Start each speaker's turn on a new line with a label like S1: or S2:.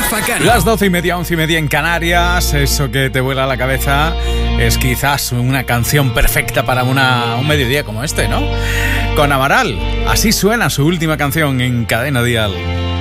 S1: Rafa Cano.
S2: Las 12:30, 11:30 en Canarias. Eso que te vuela la cabeza es quizás una canción perfecta para un mediodía como este, ¿no? Con Amaral. Así suena su última canción en Cadena Dial.